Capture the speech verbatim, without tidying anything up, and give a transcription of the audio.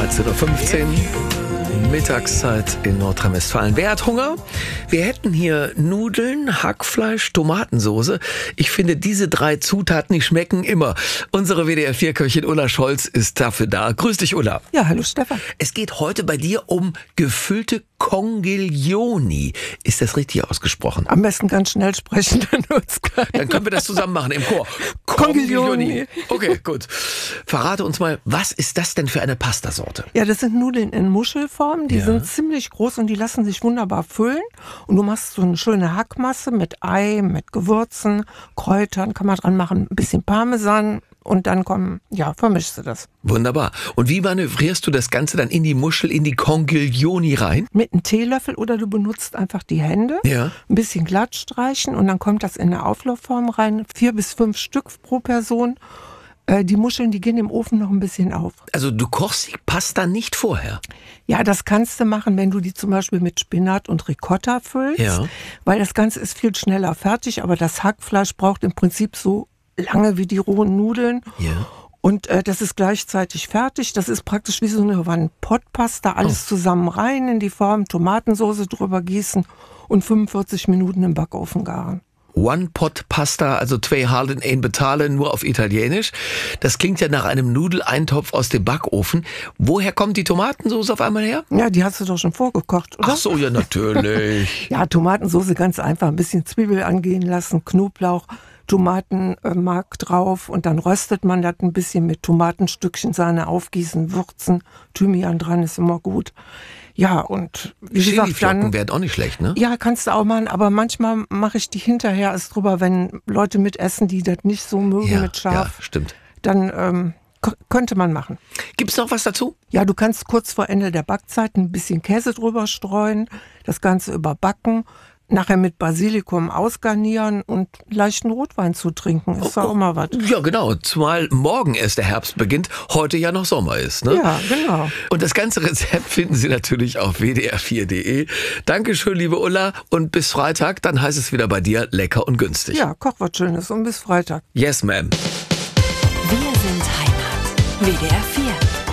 dreizehn Uhr fünfzehn, Mittagszeit in Nordrhein-Westfalen. Wer hat Hunger? Wir hätten hier Nudeln, Hackfleisch, Tomatensoße. Ich finde, diese drei Zutaten, die schmecken immer. Unsere W D R vier Köchin Ulla Scholz ist dafür da. Grüß dich, Ulla. Ja, hallo Stefan. Es geht heute bei dir um gefüllte Conchiglioni. Ist das richtig ausgesprochen? Am besten ganz schnell sprechen, dann wird's klar. Dann können wir das zusammen machen im Chor. Conchiglioni. Okay, gut. Verrate uns mal, was ist das denn für eine Pastasorte? Ja, das sind Nudeln in Muschelform. Die Ja. sind ziemlich groß und die lassen sich wunderbar füllen. Und du machst so eine schöne Hackmasse mit Ei, mit Gewürzen, Kräutern, kann man dran machen, ein bisschen Parmesan. Und dann kommen, ja, vermischst du das. Wunderbar. Und wie manövrierst du das Ganze dann in die Muschel, in die Conchiglioni rein? Mit einem Teelöffel oder du benutzt einfach die Hände, Ja. ein bisschen glatt streichen und dann kommt das in eine Auflaufform rein. Vier bis fünf Stück pro Person. Äh, die Muscheln, die gehen im Ofen noch ein bisschen auf. Also du kochst die Pasta nicht vorher? Ja, das kannst du machen, wenn du die zum Beispiel mit Spinat und Ricotta füllst, Ja. weil das Ganze ist viel schneller fertig, aber das Hackfleisch braucht im Prinzip so lange wie die rohen Nudeln. Ja. Und äh, das ist gleichzeitig fertig. Das ist praktisch wie so eine One-Pot-Pasta. Alles Oh. zusammen rein in die Form, Tomatensauce drüber gießen und fünfundvierzig Minuten im Backofen garen. One-Pot-Pasta, also zwei Harlen ein Betale, nur auf Italienisch. Das klingt ja nach einem Nudeleintopf aus dem Backofen. Woher kommt die Tomatensauce auf einmal her? Ja, die hast du doch schon vorgekocht, oder? Ach so, ja, natürlich. Ja, Tomatensauce ganz einfach. Ein bisschen Zwiebel angehen lassen, Knoblauch, Tomatenmark drauf und dann röstet man das ein bisschen mit Tomatenstückchen, Sahne aufgießen, würzen, Thymian dran ist immer gut. Ja, und wie gesagt, Chiliflocken dann... wären auch nicht schlecht, ne? Ja, kannst du auch machen, aber manchmal mache ich die hinterher erst drüber, wenn Leute mitessen, die das nicht so mögen Ja, mit scharf, ja, stimmt. dann ähm, k- könnte man machen. Gibt's noch was dazu? Ja, du kannst kurz vor Ende der Backzeit ein bisschen Käse drüber streuen, das Ganze überbacken, nachher mit Basilikum ausgarnieren und leichten Rotwein zu trinken, ist doch auch mal was. Ja, genau. Zumal morgen erst der Herbst beginnt, heute ja noch Sommer ist, ne? Ja, genau. Und das ganze Rezept finden Sie natürlich auf w d r vier punkt d e. Dankeschön, liebe Ulla. Und bis Freitag, dann heißt es wieder bei dir lecker und günstig. Ja, koch was Schönes und bis Freitag. Yes, ma'am. Wir sind Heimat. W D R vier.